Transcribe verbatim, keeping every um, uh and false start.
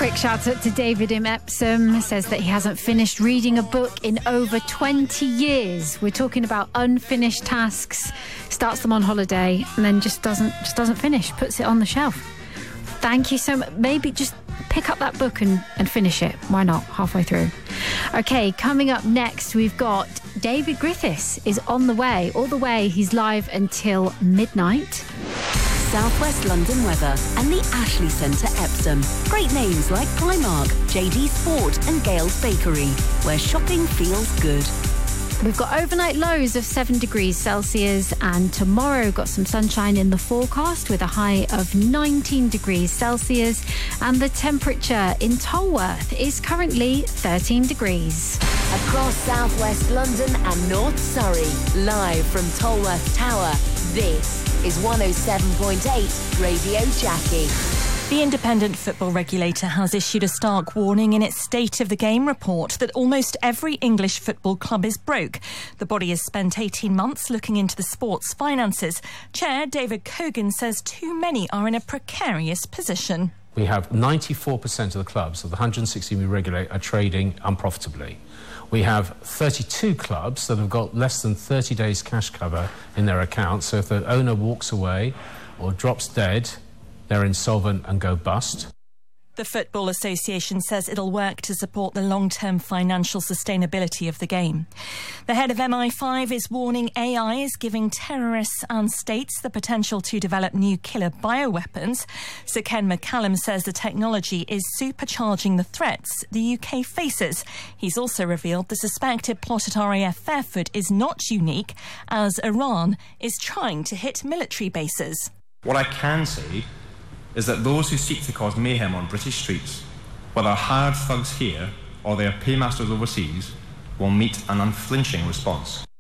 Quick shout out to David in Epsom, says that he hasn't finished reading a book in over twenty years. We're talking about unfinished tasks, starts them on holiday and then just doesn't just doesn't finish, puts it on the shelf. Thank you so much. Maybe just pick up that book and, and finish it. Why not? Halfway through. Okay, coming up next, we've got David Griffiths is on the way. All the way, he's live until midnight. South West London weather and the Ashley Centre Epsom. Great names like Primark, J D Sport and Gales Bakery, where shopping feels good. We've got overnight lows of seven degrees Celsius, and tomorrow got some sunshine in the forecast with a high of nineteen degrees Celsius, and the temperature in Tolworth is currently thirteen degrees. Across South West London and North Surrey, live from Tolworth Tower, this is one oh seven point eight Radio Jackie. The independent football regulator has issued a stark warning in its State of the Game report that almost every English football club is broke. The body has spent eighteen months looking into the sport's finances. Chair David Cogan says too many are in a precarious position. We have ninety-four percent of the clubs of the one hundred sixty we regulate are trading unprofitably. We have thirty-two clubs that have got less than thirty days cash cover in their accounts, so if the owner walks away or drops dead, they're insolvent and go bust. The Football Association says it'll work to support the long-term financial sustainability of the game. The head of M I five is warning A I is giving terrorists and states the potential to develop new killer bioweapons. Sir Ken McCallum says the technology is supercharging the threats the U K faces. He's also revealed the suspected plot at R A F Fairford is not unique, as Iran is trying to hit military bases. What I can say is that those who seek to cause mayhem on British streets, whether hired thugs here or their paymasters overseas, will meet an unflinching response.